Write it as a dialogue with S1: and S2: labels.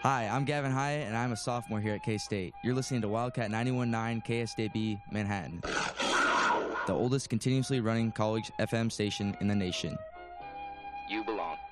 S1: Hi, I'm Gavin Hyatt, and I'm a sophomore here at K-State. You're listening to Wildcat 91.9 KSDB Manhattan, the oldest continuously running college FM station in the nation.
S2: You belong.